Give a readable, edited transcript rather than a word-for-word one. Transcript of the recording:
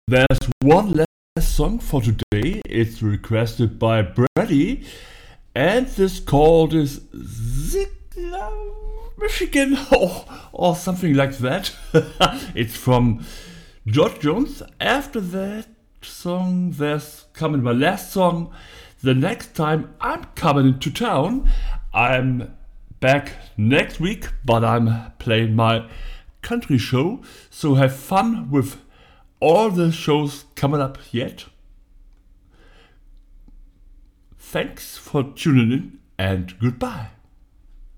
There's one last song for today. It's requested by Brady, and this called is Ziegler, Michigan, or something like that. It's from George Jones. After that song, there's coming my last song. The next time I'm coming into town, I'm back next week, but I'm playing my country show. So have fun with all the shows coming up yet. Thanks for tuning in and goodbye.